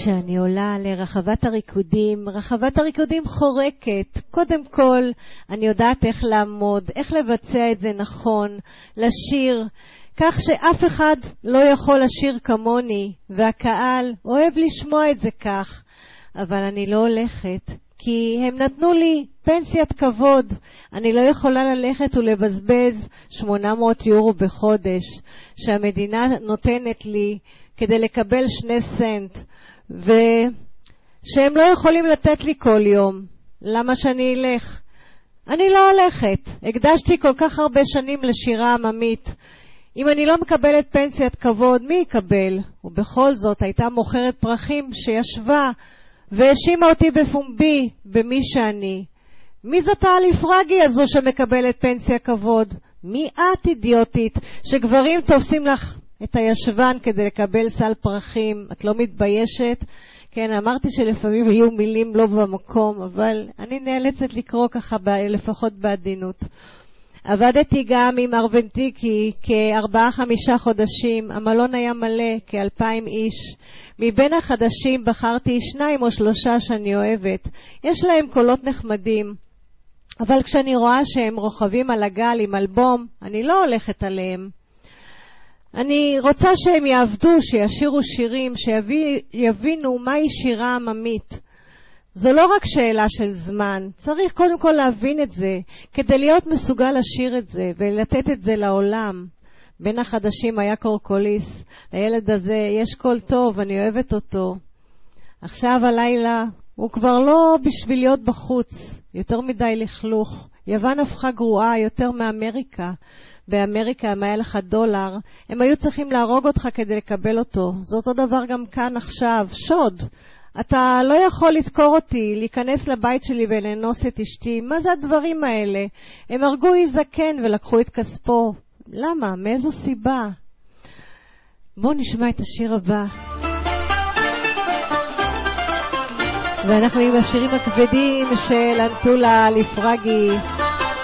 כשאני עולה לרחבת הריקודים, רחבת הריקודים חורקת. קודם כל, אני יודעת איך לעמוד, איך לבצע את זה נכון, לשיר, כך שאף אחד לא יכול לשיר כמוני, והקהל אוהב לשמוע את זה כך. אבל אני לא הולכת, כי הם נתנו לי פנסיית כבוד. אני לא יכולה ללכת ולבזבז 800 יורו בחודש, שהמדינה נותנת לי כדי לקבל 2 סנט, ושהם לא יכולים לתת לי כל יום. למה שאני אלך? אני לא הולכת. הקדשתי כל כך הרבה שנים לשירה עממית. אם אני לא מקבלת פנסיית כבוד, מי יקבל? ובכל זאת הייתה מוכרת פרחים שישבה והאשימה אותי בפומבי במי שאני. מי זאת האליף פרגי הזו שמקבלת פנסיה כבוד? מי את, אידיוטית, שגברים תופסים לך את הישבן כדי לקבל סל פרחים? את לא מתביישת? כן, אמרתי שלפעמים יהיו מילים לא במקום, אבל אני נאלצת לקרוא ככה לפחות בעדינות. עבדתי גם עם ארוונטיקי כ4-5 חודשים. המלון היה מלא, כ2,000 איש. מבין החדשים בחרתי 2 או 3 שאני אוהבת. יש להם קולות נחמדים, אבל כשאני רואה שהם רוכבים על הגל עם אלבום, אני לא הולכת עליהם. אני רוצה שהם יעבדו, שישירו שירים, שיבינו מהי שירה עממית. זו לא רק שאלה של זמן, צריך קודם כל להבין את זה, כדי להיות מסוגל לשיר את זה ולתת את זה לעולם. בין החדשים היה קורקוליס, לילד הזה יש קול טוב, אני אוהבת אותו. עכשיו הלילה הוא כבר לא בשביל להיות בחוץ, יותר מדי לכלוך. יוון הפכה גרועה יותר מאמריקה. באמריקה אם היה לך $1, הם היו צריכים להרוג אותך כדי לקבל אותו. זה אותו דבר גם כאן עכשיו, שוד. אתה לא יכול לזכור אותי, להיכנס לבית שלי ולאנוס את אשתי. מה זה הדברים האלה? הם הרגו לי זקן ולקחו את כספו. למה? מאיזו סיבה? בואו נשמע את השיר הבא. ואנחנו עם השירים הכבדים של אנטולה אליף פרגי.